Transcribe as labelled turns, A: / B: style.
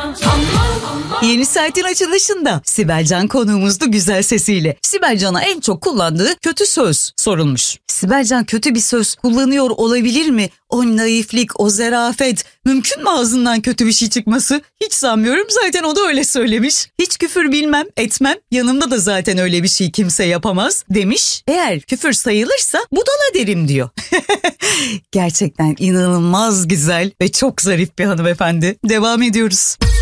A: Yeni saatin açılışında Sibel Can konuğumuzdu güzel sesiyle. Sibel Can'a en çok kullandığı kötü söz sorulmuş. Sibel Can kötü bir söz kullanıyor olabilir mi? O naiflik, o zerafet, mümkün mü ağzından kötü bir şey çıkması? Hiç sanmıyorum, zaten o da öyle söylemiş. Hiç küfür bilmem, etmem, yanımda da zaten öyle bir şey kimse yapamaz demiş. Eğer küfür sayılırsa budala derim diyor. Gerçekten inanılmaz güzel ve çok zarif bir hanımefendi. Devam ediyoruz.